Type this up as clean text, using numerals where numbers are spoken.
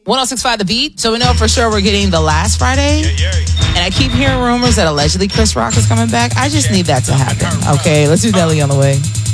106.5 The Beat. So we know for sure we're getting the last Friday. And I keep hearing rumors that allegedly Chris Rock is coming back. I just need that to happen. Okay, let's do Nelly on the way.